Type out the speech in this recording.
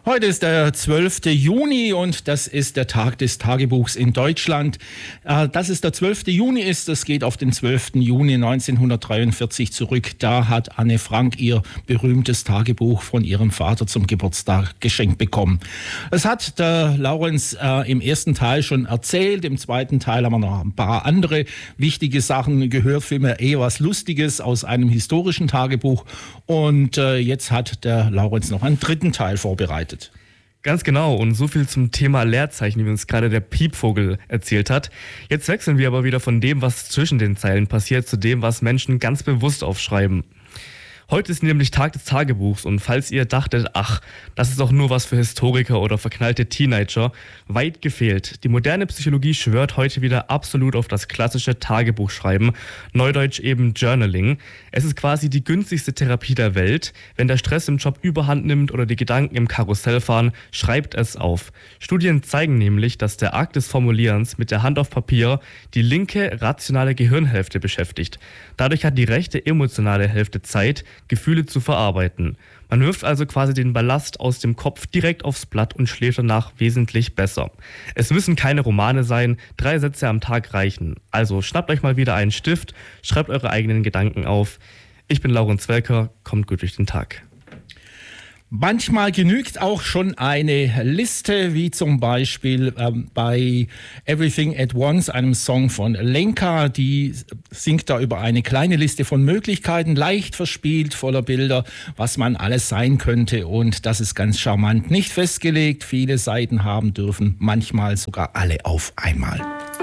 Heute ist der 12. Juni und das ist der Tag des Tagebuchs in Deutschland. Dass es der 12. Juni ist, das geht auf den 12. Juni 1943 zurück. Da hat Anne Frank ihr berühmtes Tagebuch von ihrem Vater zum Geburtstag geschenkt bekommen. Das hat der Laurenz im ersten Teil schon erzählt. Im zweiten Teil haben wir noch ein paar andere wichtige Sachen gehört. Vielmehr eher was Lustiges aus einem historischen Tagebuch. Und jetzt hat der Laurenz noch einen dritten Teil vorbereitet. Ganz genau, und so viel zum Thema Leerzeichen, wie uns gerade der Piepvogel erzählt hat. Jetzt wechseln wir aber wieder von dem, was zwischen den Zeilen passiert, zu dem, was Menschen ganz bewusst aufschreiben. Heute ist nämlich Tag des Tagebuchs und falls ihr dachtet, ach, das ist doch nur was für Historiker oder verknallte Teenager, weit gefehlt. Die moderne Psychologie schwört heute wieder absolut auf das klassische Tagebuchschreiben, neudeutsch eben Journaling. Es ist quasi die günstigste Therapie der Welt. Wenn der Stress im Job überhand nimmt oder die Gedanken im Karussell fahren, schreibt es auf. Studien zeigen nämlich, dass der Akt des Formulierens mit der Hand auf Papier die linke rationale Gehirnhälfte beschäftigt. Dadurch hat die rechte emotionale Hälfte Zeit, Gefühle zu verarbeiten. Man wirft also quasi den Ballast aus dem Kopf direkt aufs Blatt und schläft danach wesentlich besser. Es müssen keine Romane sein, 3 Sätze am Tag reichen. Also schnappt euch mal wieder einen Stift, schreibt eure eigenen Gedanken auf. Ich bin Laurenz Welker, kommt gut durch den Tag. Manchmal genügt auch schon eine Liste, wie zum Beispiel bei Everything at Once, einem Song von Lenka. Die singt da über eine kleine Liste von Möglichkeiten, leicht verspielt, voller Bilder, was man alles sein könnte. Und das ist ganz charmant, nicht festgelegt. Viele Seiten haben dürfen, manchmal sogar alle auf einmal.